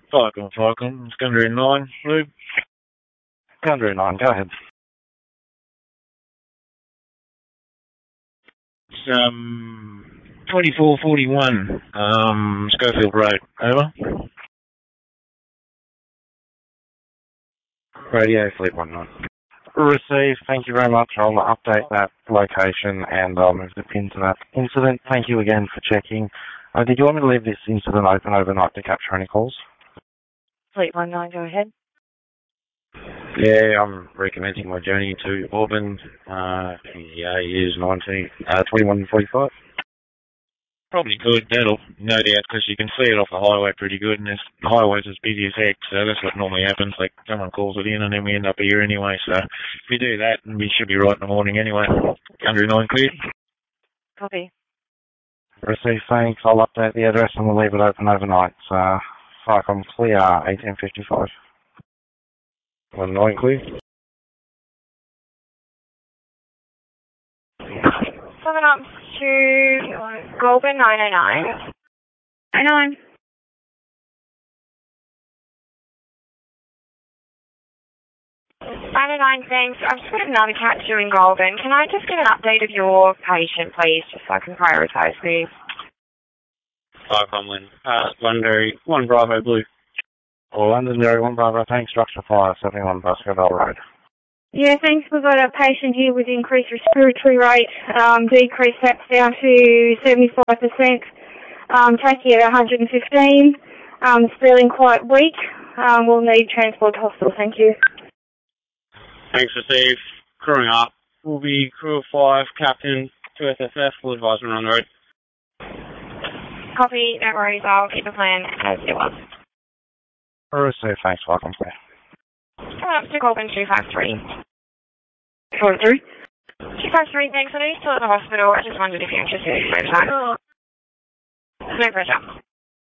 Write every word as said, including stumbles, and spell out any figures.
Falcon, Falcon. It's Gundry nine, Lou. Gundry nine, go ahead. It's, um, twenty-four forty-one, um, Schofield Road. Over. Radio Fleet one nine. Received, thank you very much. I'll update that location and I'll move the pin to that incident. Thank you again for checking. Uh, did you want me to leave this incident open overnight to capture any calls? Fleet one nine, go ahead. Yeah, I'm recommencing my journey to Auburn. Uh, yeah, years nineteen, uh, twenty-one forty-five. Probably good, that'll, no doubt, because you can see it off the highway pretty good, and this, the highway's as busy as heck, so that's what normally happens, like, someone calls it in, and then we end up here anyway, so if we do that, we should be right in the morning anyway. one oh nine clear. Copy. Received, thanks. I'll update the address and we'll leave it open overnight. Uh, Farcom clear, eighteen fifty-five. one nine clear. Seven up to Goulburn nine oh nine. nine oh nine. nine oh nine, thanks. I've just got another cat due in Goulburn. Can I just get an update of your patient, please, just so I can prioritise these? Five Comlin. Uh, Londonderry, one Bravo Blue. Or Londonderry, one Bravo, thanks. Structure fire, seventy-one Baskerville Road. Yeah, thanks. We've got a patient here with increased respiratory rate, um, decreased that's down to seventy-five percent, um, trachea at one hundred fifteen, um, feeling quite weak. Um, we'll need transport to hospital, thank you. Thanks, received. Crewing up. Will be crew of five, captain, two S S F, full advisement on the road. Copy, no worries, I'll keep the plan as it was. Received, thanks. Welcome, clear. Come up to Goulburn two five three. Four three? two five three, thanks. I know you're still at the hospital. I just wondered if you're interested in my time. No pressure.